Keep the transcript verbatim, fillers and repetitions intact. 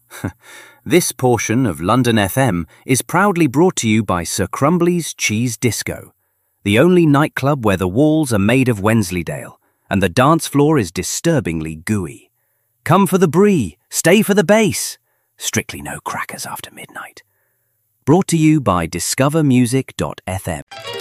This portion of London F M is proudly brought to you by Sir Crumbly's Cheese Disco, the only nightclub where the walls are made of Wensleydale and the dance floor is disturbingly gooey. Come for the brie, stay for the bass. Strictly no crackers after midnight. Brought to you by discover music dot f m.